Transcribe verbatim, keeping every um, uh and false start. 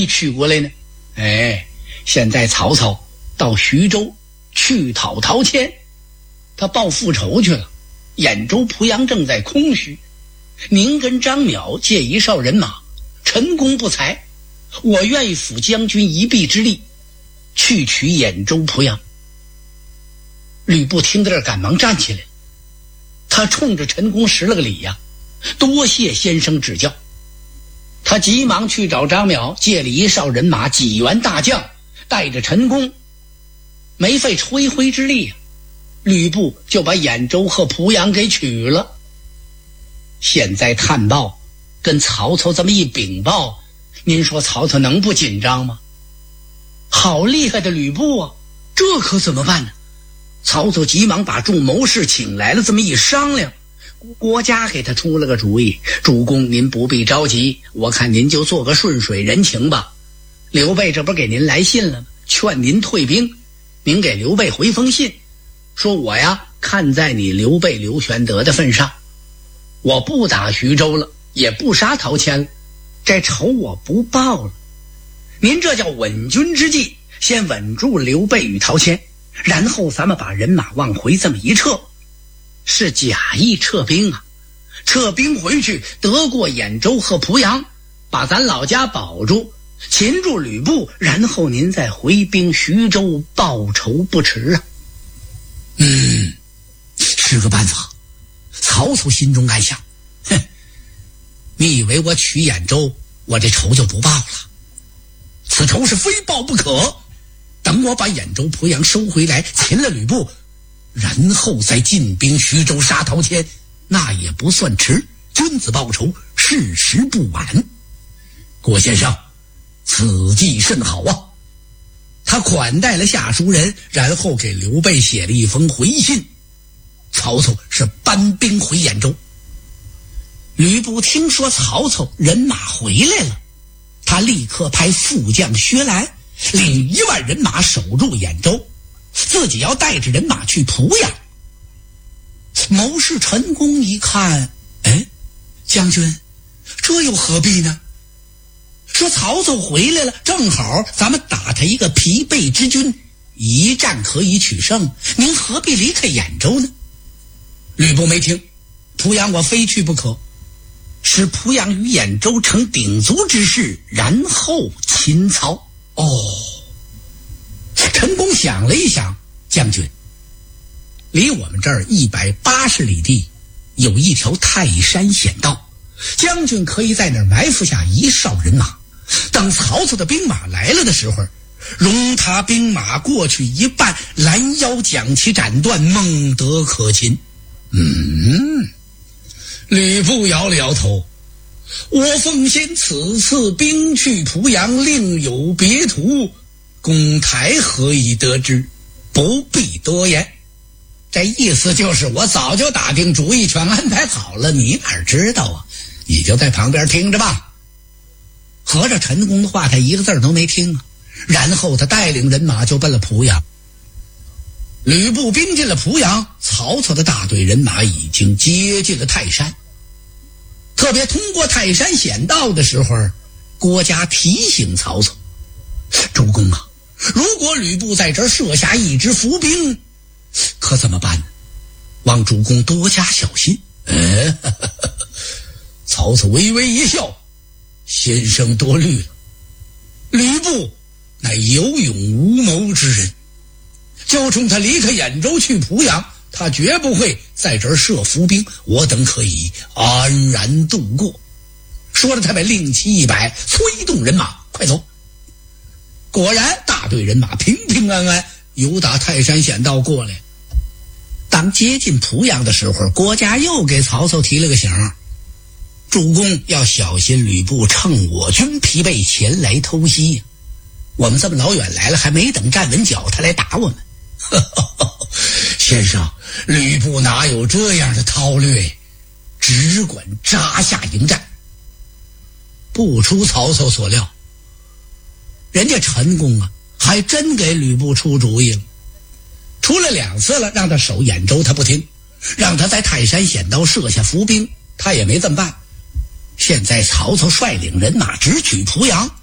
你取过来呢？哎，现在曹操到徐州去讨陶谦，他报复仇去了。兖州濮阳正在空虚，您跟张邈借一哨人马，陈功不才，我愿意辅将军一臂之力，去取兖州濮阳。吕布听到这儿，赶忙站起来，他冲着陈宫施了个礼呀、啊，多谢先生指教。他急忙去找张邈借了一哨人马，几员大将，带着陈宫，没费吹灰之力啊，吕布就把兖州和濮阳给取了。现在探报跟曹操这么一禀报，您说曹操能不紧张吗？好厉害的吕布啊，这可怎么办呢？曹操急忙把众谋士请来了，这么一商量，国家给他出了个主意，主公您不必着急，我看您就做个顺水人情吧。刘备这不给您来信了吗？劝您退兵，您给刘备回封信，说我呀看在你刘备刘玄德的份上，我不打徐州了，也不杀陶谦了，这仇我不报了。您这叫稳军之计，先稳住刘备与陶谦，然后咱们把人马往回这么一撤，是假意撤兵啊，撤兵回去得过兖州和濮阳，把咱老家保住，擒住吕布，然后您再回兵徐州报仇不迟啊。 嗯，是个办法。曹操心中暗想，哼，你以为我取兖州，我这仇就不报了？此仇是非报不可。等我把兖州濮阳收回来，擒了吕布，然后再进兵徐州杀陶谦，那也不算迟。君子报仇，是时不晚。郭先生，此计甚好啊。他款待了下书人，然后给刘备写了一封回信。曹操是搬兵回兖州。吕布听说曹操人马回来了，他立刻派副将薛兰领一万人马守住兖州，自己要带着人马去濮阳。谋士陈宫一看，哎，将军，这又何必呢？说曹操回来了，正好咱们打他一个疲惫之军，一战可以取胜，您何必离开兖州呢？吕布没听，濮阳我非去不可，使濮阳与兖州成鼎足之势，然后擒曹。哦，陈宫想了一想，将军，离我们这儿一百八十里地有一条泰山险道，将军可以在那儿埋伏下一哨人马，等曹操的兵马来了的时候，容他兵马过去一半，拦腰将其斩断，孟德可擒。嗯，吕布摇了摇头，我奉先此次兵去濮阳，另有别图，公台何以得知？不必多言。这意思就是我早就打定主意，全安排好了，你哪知道啊？你就在旁边听着吧。合着陈宫的话他一个字都没听啊，然后他带领人马就奔了濮阳。吕布兵进了濮阳，曹操的大队人马已经接近了泰山。特别通过泰山险道的时候，郭嘉提醒曹操，主公啊，如果吕布在这儿设下一支伏兵，可怎么办呢？望主公多加小心。嗯，曹操微微一笑，先生多虑了，吕布乃有勇无谋之人，就冲他离开兖州去濮阳，他绝不会在这儿设伏兵，我等可以安然度过。说着他把令旗一摆，催动人马快走。果然大队人马平平安安由打泰山险道过来。当接近濮阳的时候，郭嘉又给曹操提了个醒，主公要小心吕布趁我军疲惫前来偷袭，我们这么老远来了，还没等站稳脚，他来打我们。先生，吕布哪有这样的韬略，只管扎下迎战。不出曹操所料，人家陈宫啊还真给吕布出主意了。出了两次了，让他守兖州他不听，让他在泰山险道设下伏兵他也没这么办。现在曹操率领人马直取濮阳，